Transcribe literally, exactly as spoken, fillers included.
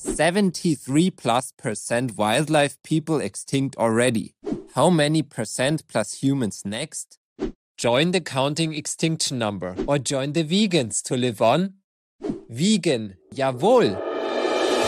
seventy-three plus percent wildlife people extinct already. How many percent plus humans next? Join the counting extinction number or join the vegans to live on. Vegan, jawohl!